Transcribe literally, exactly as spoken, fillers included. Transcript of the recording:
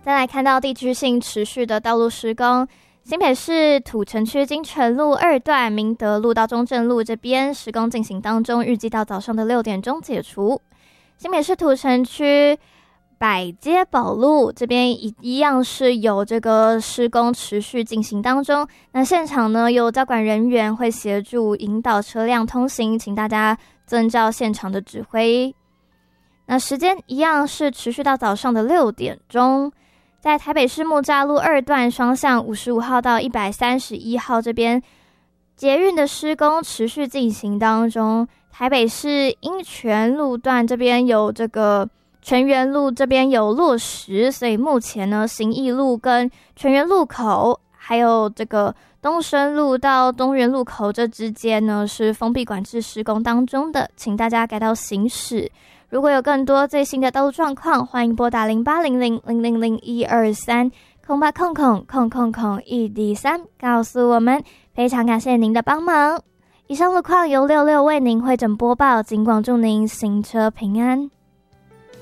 再来看到地区性持续的道路施工，新北市土城区金城路二段明德路到中正路这边施工进行当中，预计到早上的六点钟解除。新北市土城区百街宝路这边一一样是有这个施工持续进行当中，那现场呢有交管人员会协助引导车辆通行，请大家遵照现场的指挥。那时间一样是持续到早上的六点钟。在台北市木栅路二段双向五十五号到一百三十一号这边，捷运的施工持续进行当中。台北市英泉路段这边有这个全园路这边有落实，所以目前呢，行义路跟全园路口，还有这个东升路到东园路口这之间呢是封闭管制施工当中的，请大家改道行驶。如果有更多最新的道路状况，欢迎拨打零八零零零零零一二三空八空空空空空一 D 三告诉我们。非常感谢您的帮忙。以上路况由六六为您会诊播报，尽管祝您行车平安。